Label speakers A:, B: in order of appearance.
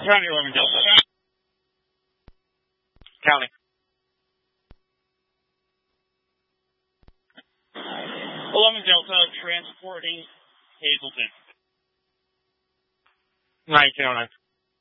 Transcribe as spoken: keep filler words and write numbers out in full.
A: County eleven Delta. County. eleven Delta transporting Hazleton. nine two oh nine.